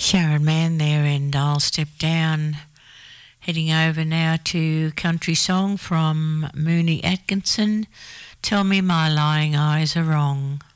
Sharon Mann there, and I'll step down. Heading over now to country song from Mooney Atkinson. Tell me my lying eyes are wrong.